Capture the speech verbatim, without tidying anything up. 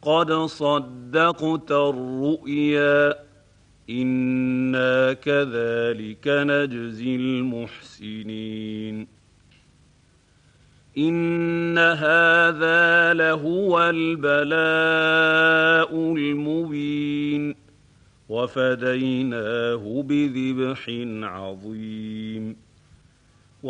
قد صدقت الرؤيا إنا كذلك نجزي المحسنين إن هذا لهو البلاء المبين وفديناه بذبح عظيم